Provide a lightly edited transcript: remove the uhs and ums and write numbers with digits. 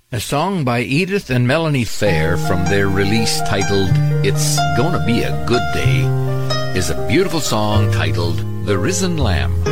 A song by Edith and Melanie Fair from their release titled It's Gonna Be a Good Day is a beautiful song titled The Risen Lamb.